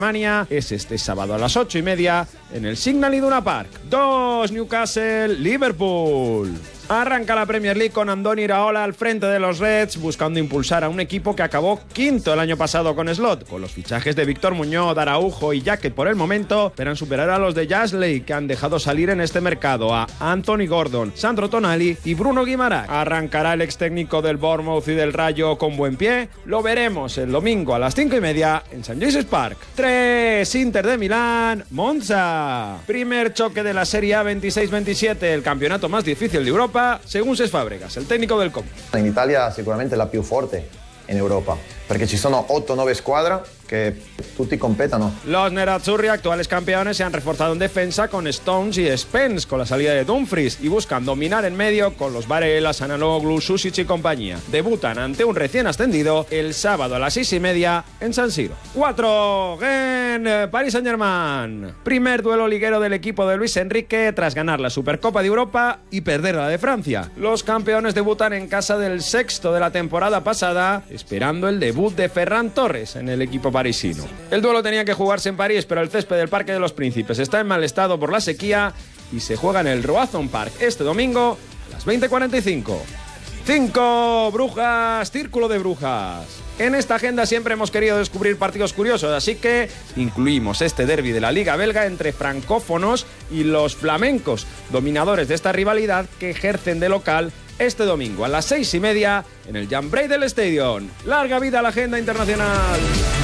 Alemania es este sábado a las 8:30 en el Signal Iduna Park. 2 Newcastle, Liverpool. Arranca la Premier League con Andoni Iraola al frente de los Reds, buscando impulsar a un equipo que acabó quinto el año pasado con Slot. Con los fichajes de Víctor Muñoz, Araujo y Jacket por el momento, esperan superar a los de Jasley, que han dejado salir en este mercado a Anthony Gordon, Sandro Tonali y Bruno Guimaraes. Arrancará el ex técnico del Bournemouth y del Rayo con buen pie. Lo veremos el domingo a las 5:30 en St. James's Park. 3 Inter de Milán, Monza. Primer choque de la Serie A 26-27, el campeonato más difícil de Europa, según Cesc Fabregas, el tecnico del Como. In Italia sicuramente la più forte in Europa, perché ci sono 8-9 squadre que tutti competano. Los nerazzurri, actuales campeones, se han reforzado en defensa con Stones y Spence, con la salida de Dumfries, y buscan dominar en medio con los Varela, Sanaloglu, Susic y compañía. Debutan ante un recién ascendido el sábado a las 6:30 en San Siro. 4 Gen, Paris Saint-Germain. Primer duelo liguero del equipo de Luis Enrique tras ganar la Supercopa de Europa y perder la de Francia. Los campeones debutan en casa del sexto de la temporada pasada, esperando el debut de Ferran Torres en el equipo parisino. El duelo tenía que jugarse en París, pero el césped del Parque de los Príncipes está en mal estado por la sequía y se juega en el Roazhon Park este domingo a las 20:45. 5 Brujas, Círculo de Brujas. En esta agenda siempre hemos querido descubrir partidos curiosos, así que incluimos este derbi de la Liga Belga entre francófonos y los flamencos, dominadores de esta rivalidad que ejercen de local este domingo a las 6:30 en el Jan Breydel Stadium. ¡Larga vida a la agenda internacional!